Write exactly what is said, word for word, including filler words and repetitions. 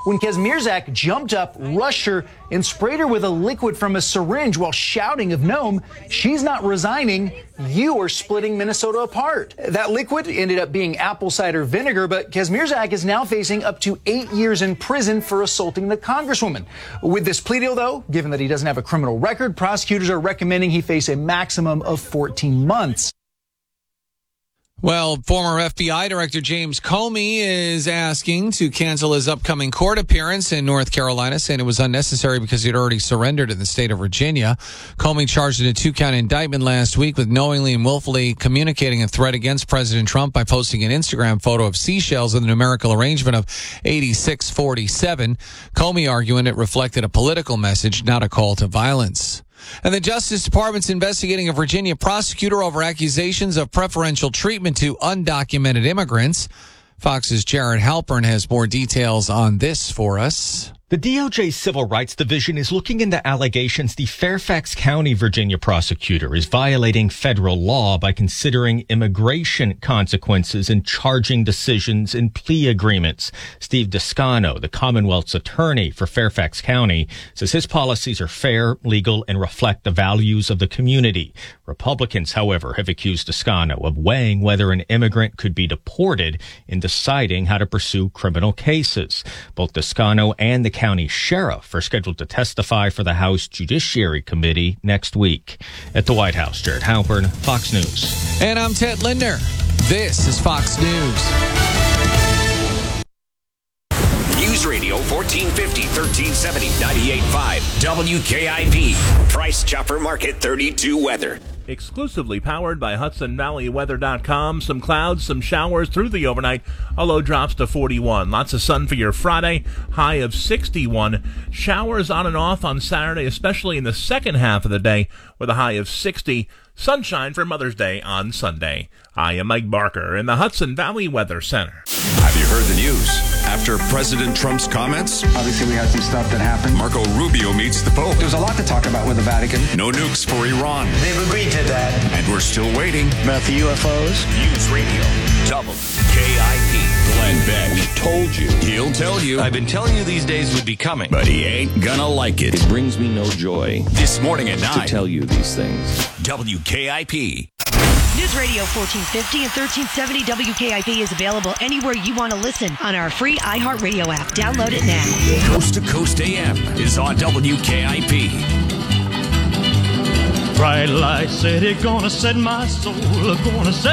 when Kazmierzak jumped up, rushed her, and sprayed her with a liquid from a syringe while shouting of Nome, "She's not resigning. You are splitting Minnesota apart." That liquid ended up being apple cider vinegar, but Kazmierzak is now facing up to eight years in prison for assaulting the congresswoman. With this plea deal, though, given that he doesn't have a criminal record, prosecutors are recommending he face a maximum of fourteen months. Well, former F B I Director James Comey is asking to cancel his upcoming court appearance in North Carolina, saying it was unnecessary because he'd already surrendered in the state of Virginia. Comey charged in a two-count indictment last week with knowingly and willfully communicating a threat against President Trump by posting an Instagram photo of seashells with a numerical arrangement of eighty-six forty-seven. Comey arguing it reflected a political message, not a call to violence. And the Justice Department's investigating a Virginia prosecutor over accusations of preferential treatment to undocumented immigrants. Fox's Jared Halpern has more details on this for us. The D O J's Civil Rights Division is looking into allegations the Fairfax County, Virginia prosecutor is violating federal law by considering immigration consequences in charging decisions in plea agreements. Steve Descano, the Commonwealth's attorney for Fairfax County, says his policies are fair, legal, and reflect the values of the community. Republicans, however, have accused Descano of weighing whether an immigrant could be deported in deciding how to pursue criminal cases. Both Descano and the county sheriff are scheduled to testify for the House Judiciary Committee next week. At the White House, Jared Halpern, Fox News. And I'm Ted Linder. This is Fox News. News Radio fourteen fifty, thirteen seventy, ninety-eight point five W K I P. Price Chopper Market thirty-two weather. Exclusively powered by Hudson Valley Weather dot com. Some clouds, some showers through the overnight. A low drops to forty-one. Lots of sun for your Friday. High of sixty-one. Showers on and off on Saturday, especially in the second half of the day, with a high of sixty. Sunshine for Mother's Day on Sunday. I am Mike Barker in the Hudson Valley Weather Center. Have you heard the news? After President Trump's comments, obviously we had some stuff that happened. Marco Rubio meets the Pope. There's a lot to talk about with the Vatican. No nukes for Iran. They've agreed to that. And we're still waiting. About the U F Os. News Radio, W K I P. Glenn Beck. We told you. He'll tell you. I've been telling you these days would be coming. But he ain't gonna like it. It brings me no joy. This morning at nine. To tell you these things. W K I P. News Radio fourteen fifty and thirteen seventy W K I P is available anywhere you want to listen on our free iHeartRadio app. Download it now. Coast to Coast A M is on W K I P. Bright light city, gonna set my soul, gonna set